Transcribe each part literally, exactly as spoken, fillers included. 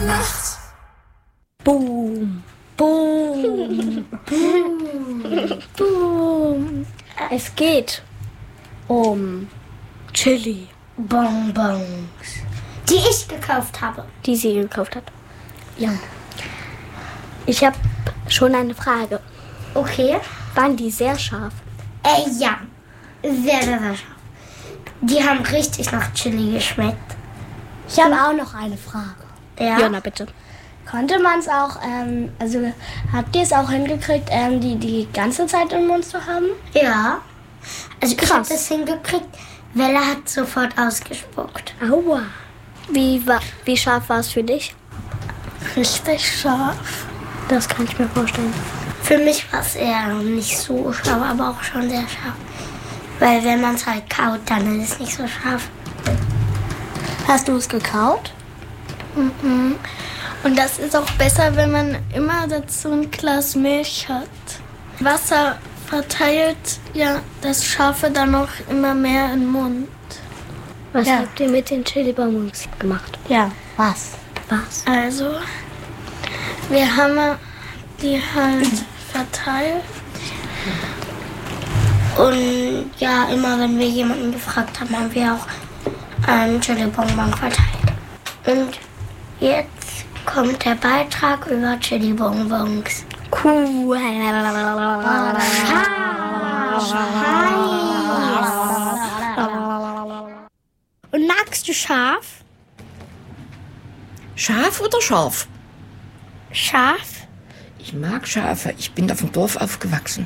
nachts. Boom, boom, boom, boom. Es geht um Chili Bonbons, die ich gekauft habe. Die sie gekauft hat. Ja. Ich habe schon eine Frage. Okay. Waren die sehr scharf? Äh, ja. Sehr, sehr, sehr scharf. Die haben richtig nach Chili geschmeckt. Ich habe auch noch eine Frage. Ja. Jonna, bitte. Konnte man es auch, ähm, also habt ihr es auch hingekriegt, ähm, die die ganze Zeit im Mund zu haben? Ja. Also Krass. ich habe das hingekriegt. Wella hat sofort ausgespuckt. Aua. Wie, war, wie scharf war es für dich? Richtig scharf. Das kann ich mir vorstellen. Für mich war es eher nicht so scharf, aber auch schon sehr scharf. Weil wenn man es halt kaut, dann ist es nicht so scharf. Hast du es gekaut? Mhm. Und das ist auch besser, wenn man immer dazu ein Glas Milch hat. Wasser verteilt ja das Scharfe dann auch immer mehr im Mund. Was Ja. habt ihr mit den Chili-Bonbons gemacht? Ja. Was? Was? Also, wir haben die halt verteilt. Und ja, immer wenn wir jemanden gefragt haben, haben wir auch einen Chili-Bonbon verteilt. Und jetzt kommt der Beitrag über Chili-Bonbons. Cool. Und magst du scharf? Scharf oder scharf? Scharf? Ich mag Schafe. Ich bin auf dem Dorf aufgewachsen.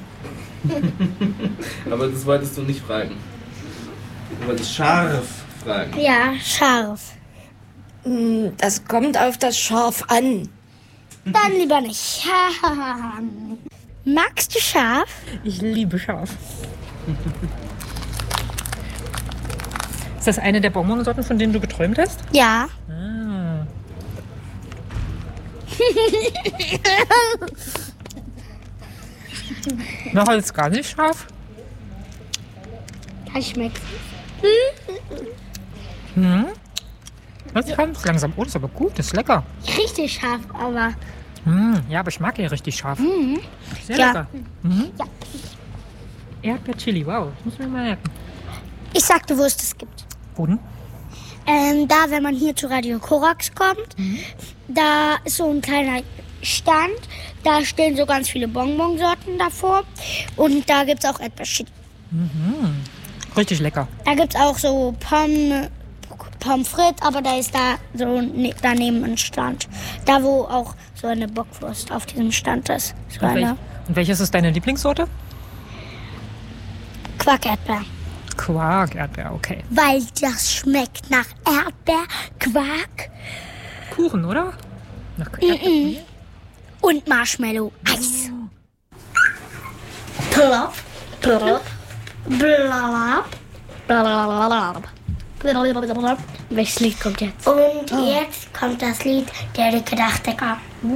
Aber das wolltest du nicht fragen. Du wolltest scharf fragen. Ja, scharf. Das kommt auf das Schaf an. Dann lieber nicht. Magst du scharf? Ich liebe scharf. Ist das eine der Bonbonsorten, von denen du geträumt hast? Ja. Ah. Noch als gar nicht scharf? Das schmeckt. Hm? Das kommt langsam. Oh, das ist aber gut, das ist lecker. Richtig scharf, aber. Hm, ja, aber ich mag ja richtig scharf. Mhm. Sehr Ja. lecker. Mhm. Ja. Erdbeer-Chili, wow, das muss man mal merken. Ich sagte, wo es das gibt. Wo denn? Ähm, da, wenn man hier zu Radio Korax kommt, da ist so ein kleiner Stand. Da stehen so ganz viele Bonbonsorten davor. Und da gibt es auch Erdbeerchili. Mhm. Richtig lecker. Da gibt es auch so Pommes, Pommes frites, aber da ist da so ne, daneben ein Stand. Da, wo auch so eine Bockwurst auf diesem Stand ist. So Und, welch, eine und welches ist deine Lieblingssorte? Quark-Erdbeer. Quark, Erdbeer, okay. Weil das schmeckt nach Erdbeer, Quark Kuchen, oder? Nach Erdbeer. und Marshmallow. Eis. Plop, plop, blab. Welches Lied kommt jetzt? Und jetzt kommt das Lied Der dicke Dachdecker.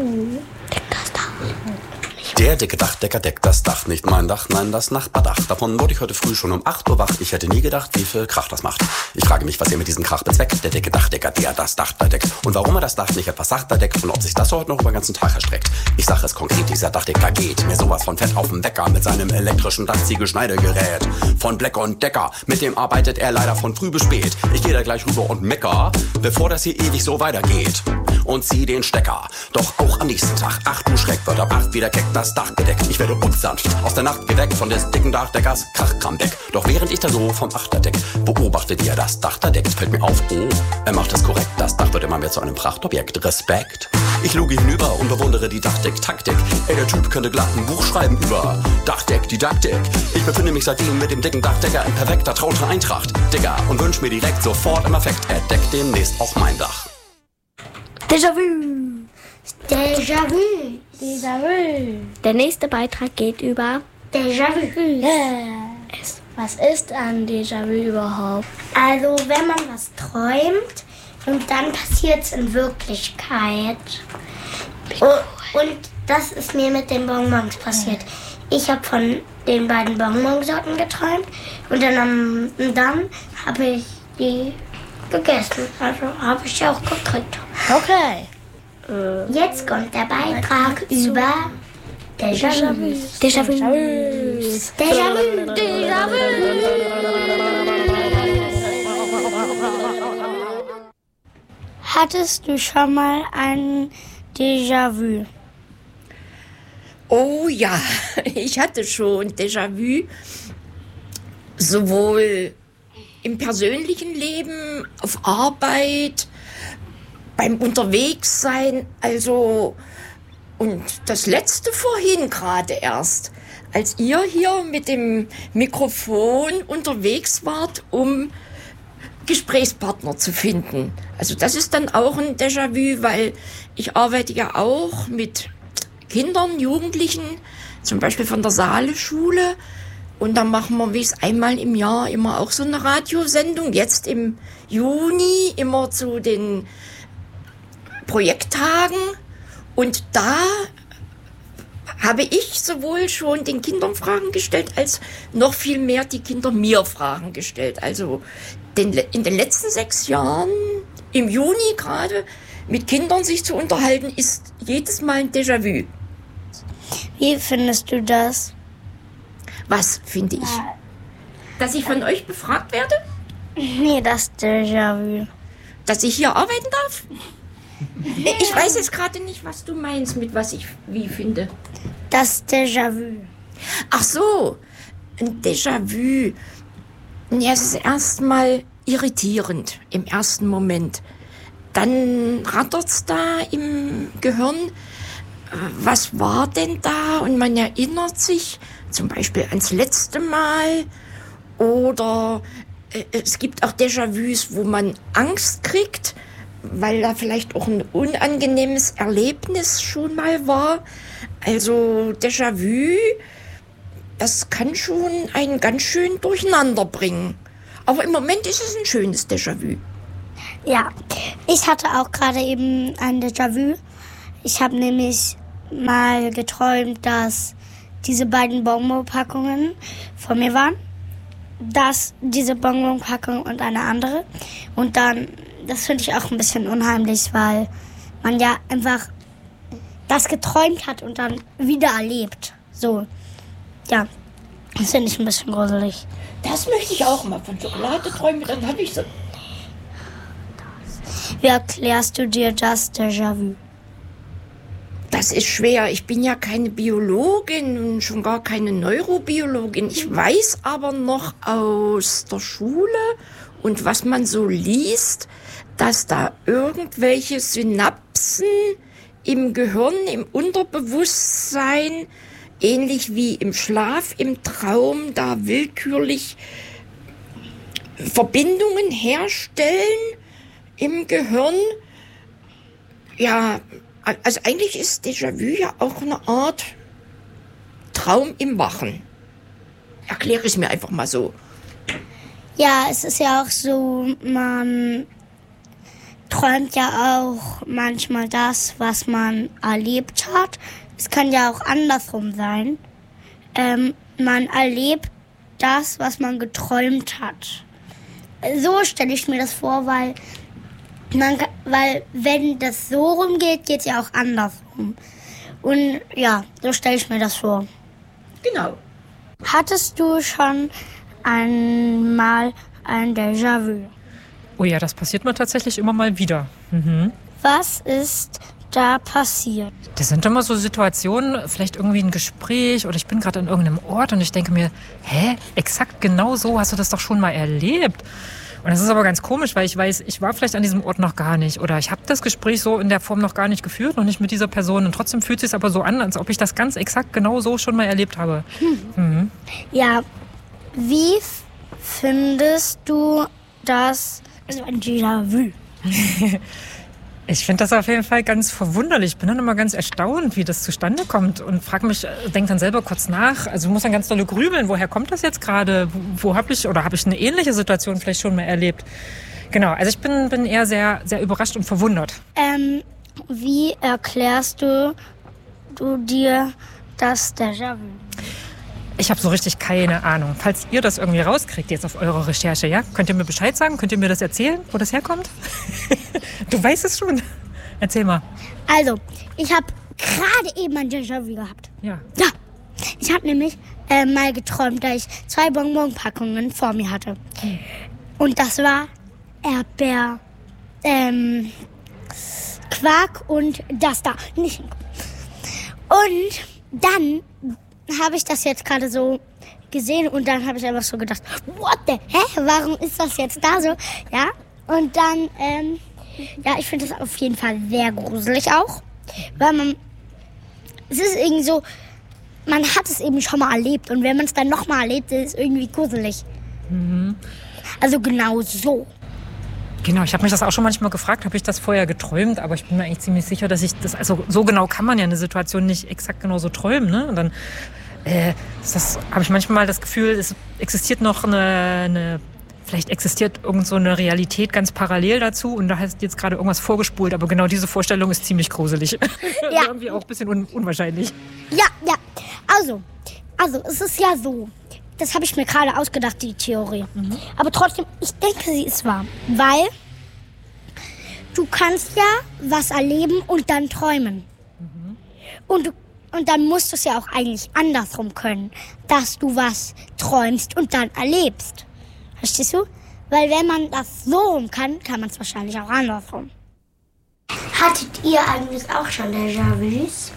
Der dicke Dachdecker deckt das Dach, nicht mein Dach, nein, das Nachbardach. Davon wurde ich heute früh schon um acht Uhr wach. Ich hätte nie gedacht, wie viel Krach das macht. Ich frage mich, was ihr mit diesem Krach bezweckt. Der dicke Dachdecker, der das Dach da deckt. Und warum er das Dach nicht etwas sachter deckt und ob sich das heute noch über den ganzen Tag erstreckt. Ich sage es konkret, dieser Dachdecker geht mir sowas von fett auf den Wecker mit seinem elektrischen Dachziegelschneidegerät. Von Bleck und Decker, mit dem arbeitet er leider von früh bis spät. Ich gehe da gleich rüber und mecker, bevor das hier ewig so weitergeht. Und zieh den Stecker. Doch auch am nächsten Tag, ach du Schreck, wird ab acht wieder keck das Dach gedeckt. Ich werde unsanft aus der Nacht geweckt von des dicken Dachdeckers Krachkramdeck. Doch während ich da so vom Achterdeck beobachtet, wie er das Dach da deckt, fällt mir auf, oh, er macht es korrekt. Das Dach wird immer mehr zu einem Prachtobjekt. Respekt. Ich luge hinüber und bewundere die Dachdeck-Taktik. Ey, der Typ könnte glatt ein Buch schreiben über Dachdeck, Didaktik. Ich befinde mich seitdem mit dem dicken Dachdecker in perfekter trauter Eintracht. Digga, und wünsch mir direkt sofort im Affekt, er deckt demnächst auch mein Dach. Déjà-vu. Déjà-vu. Déjà-vu. Der nächste Beitrag geht über Déjà-vu. Yes. Was ist ein Déjà-vu überhaupt? Also, wenn man was träumt und dann passiert es in Wirklichkeit. Und, und das ist mir mit den Bonbons passiert. Ich habe von den beiden Bonbonsorten geträumt und dann, und dann habe ich die gegessen. Also habe ich sie auch gekriegt. Okay. Äh, Jetzt kommt der Beitrag über Déjà-vu. Déjà-vu. Déjà-vu. Déjà-vu. Hattest du schon mal ein Déjà-vu? Oh ja, ich hatte schon Déjà-vu, sowohl im persönlichen Leben, auf Arbeit, beim Unterwegssein, also und das letzte vorhin gerade erst, als ihr hier mit dem Mikrofon unterwegs wart, um Gesprächspartner zu finden. Also das ist dann auch ein Déjà-vu, weil ich arbeite ja auch mit Kindern, Jugendlichen, zum Beispiel von der Saale-Schule. Und dann machen wir wie es einmal im Jahr immer auch so eine Radiosendung. Jetzt im Juni immer zu den Projekttagen. Und da habe ich sowohl schon den Kindern Fragen gestellt, als noch viel mehr die Kinder mir Fragen gestellt. Also den, in den letzten sechs Jahren, im Juni gerade, mit Kindern sich zu unterhalten, ist jedes Mal ein Déjà-vu. Wie findest du das? Was finde ich? Dass ich von euch befragt werde? Nee, das Déjà-vu. Dass ich hier arbeiten darf? Ich weiß jetzt gerade nicht, was du meinst, mit was ich wie finde. Das Déjà-vu. Ach so, ein Déjà-vu. Ja, es ist erstmal irritierend im ersten Moment. Dann rattert's da im Gehirn. Was war denn da? Und man erinnert sich zum Beispiel ans letzte Mal. Oder äh, es gibt auch Déjà-vus, wo man Angst kriegt, weil da vielleicht auch ein unangenehmes Erlebnis schon mal war. Also Déjà-vu, das kann schon einen ganz schön durcheinander bringen. Aber im Moment ist es ein schönes Déjà-vu. Ja, ich hatte auch gerade eben ein Déjà-vu. Ich habe nämlich mal geträumt, dass diese beiden Bonbonpackungen vor mir waren. Dass diese Bonbonpackung und eine andere. Und dann, das finde ich auch ein bisschen unheimlich, weil man ja einfach das geträumt hat und dann wieder erlebt. So, ja, das finde ich ein bisschen gruselig. Das möchte ich auch mal von Schokolade träumen, dann habe ich so. Wie erklärst du dir das Déjà-vu? Das ist schwer. Ich bin ja keine Biologin und schon gar keine Neurobiologin. Ich weiß aber noch aus der Schule und was man so liest, dass da irgendwelche Synapsen im Gehirn, im Unterbewusstsein, ähnlich wie im Schlaf, im Traum, da willkürlich Verbindungen herstellen im Gehirn. Ja, also eigentlich ist Déjà-vu ja auch eine Art Traum im Wachen. Erkläre ich mir einfach mal so. Ja, es ist ja auch so, man träumt ja auch manchmal das, was man erlebt hat. Es kann ja auch andersrum sein. Ähm, man erlebt das, was man geträumt hat. So stelle ich mir das vor, weil Man, weil wenn das so rumgeht, geht es ja auch andersrum. Und ja, so stelle ich mir das vor. Genau. Hattest du schon einmal ein Déjà-vu? Oh ja, das passiert mir tatsächlich immer mal wieder. Mhm. Was ist da passiert? Das sind immer so Situationen, vielleicht irgendwie ein Gespräch oder ich bin gerade an irgendeinem Ort und ich denke mir, hä, exakt genau so hast du das doch schon mal erlebt. Und das ist aber ganz komisch, weil ich weiß, ich war vielleicht an diesem Ort noch gar nicht oder ich habe das Gespräch so in der Form noch gar nicht geführt, noch nicht mit dieser Person und trotzdem fühlt es sich aber so an, als ob ich das ganz exakt genau so schon mal erlebt habe. Hm. Mhm. Ja, wie f- findest du das, also ein Déjà-vu? Ich finde das auf jeden Fall ganz verwunderlich. Ich bin dann immer ganz erstaunt, wie das zustande kommt und frage mich, denke dann selber kurz nach. Also muss dann ganz doll grübeln, woher kommt das jetzt gerade? Wo, wo habe ich oder habe ich eine ähnliche Situation vielleicht schon mal erlebt? Genau, also ich bin, bin eher sehr, sehr überrascht und verwundert. Ähm, wie erklärst du, du dir das Déjà-vu? Ich habe so richtig keine Ahnung. Falls ihr das irgendwie rauskriegt jetzt auf eurer Recherche, ja, könnt ihr mir Bescheid sagen? Könnt ihr mir das erzählen, wo das herkommt? Du weißt es schon. Erzähl mal. Also, ich habe gerade eben ein Déjà-vu gehabt. Ja. Ja, ich habe nämlich äh, mal geträumt, da ich zwei Bonbonpackungen vor mir hatte. Hm. Und das war Erdbeer, ähm, Quark und das da. Nicht. Und dann habe ich das jetzt gerade so gesehen und dann habe ich einfach so gedacht, what the, hä, warum ist das jetzt da so? Ja, und dann, ähm, ja, ich finde das auf jeden Fall sehr gruselig auch, weil man, es ist irgendwie so, man hat es eben schon mal erlebt und wenn man es dann nochmal erlebt, ist es irgendwie gruselig. Mhm. Also genau so. Genau, ich habe mich das auch schon manchmal gefragt, habe ich das vorher geträumt, aber ich bin mir eigentlich ziemlich sicher, dass ich das, also so genau kann man ja eine Situation nicht exakt genau so träumen, ne? Und dann äh, das habe ich manchmal das Gefühl, es existiert noch eine, eine vielleicht existiert irgend so eine Realität ganz parallel dazu und da hast jetzt gerade irgendwas vorgespult, aber genau diese Vorstellung ist ziemlich gruselig. Ja. Irgendwie auch ein bisschen un- unwahrscheinlich. Ja, ja, also, also es ist ja so, das habe ich mir gerade ausgedacht, die Theorie. Mhm. Aber trotzdem, ich denke, sie ist wahr, weil du kannst ja was erleben und dann träumen. Mhm. Und, du, und dann musst du es ja auch eigentlich andersrum können, dass du was träumst und dann erlebst. Verstehst du? Weil wenn man das so rum kann, kann man es wahrscheinlich auch andersrum. Hattet ihr eigentlich auch schon Déjà-vus?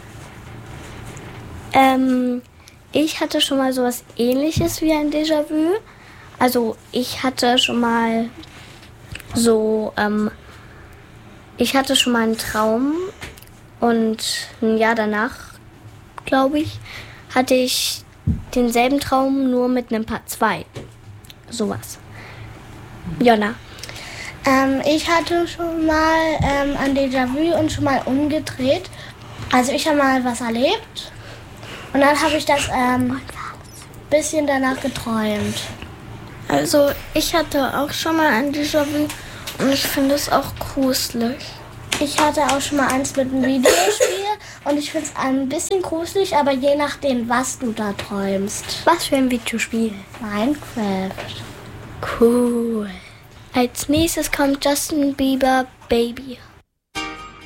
Ähm, ich hatte schon mal sowas Ähnliches wie ein Déjà-vu. Also ich hatte schon mal so, ähm, ich hatte schon mal einen Traum und ein Jahr danach, glaube ich, hatte ich denselben Traum nur mit einem Part zwei. Sowas. Jonna. Ähm, ich hatte schon mal ähm, ein Déjà-vu und schon mal umgedreht. Also ich habe mal was erlebt und dann habe ich das ein ähm, bisschen danach geträumt. Also ich hatte auch schon mal ein Déjà-vu und ich finde es auch gruselig. Ich hatte auch schon mal eins mit einem Videospiel und ich finde es ein bisschen gruselig, aber je nachdem, was du da träumst. Was für ein Videospiel? Minecraft. Cool. Als nächstes kommt Justin Bieber Baby.